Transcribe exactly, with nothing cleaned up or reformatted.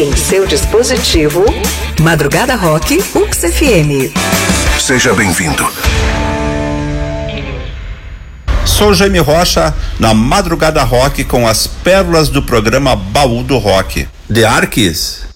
em seu dispositivo. Madrugada Rock U X F M. Seja bem-vindo. Sou Jaime Rocha, na Madrugada Rock, com as pérolas do programa Baú do Rock. The Archies,